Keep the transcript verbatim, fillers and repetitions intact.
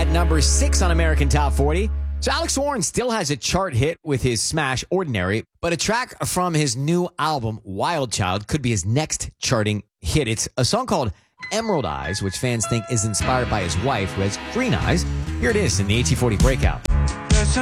at number six on American Top forty. So Alex Warren still has a chart hit with his smash Ordinary, but a track from his new album, Wild Child, could be his next charting hit. It's a song called Emerald Eyes, which fans think is inspired by his wife, who has green eyes. Here it is in the A T forty Breakout.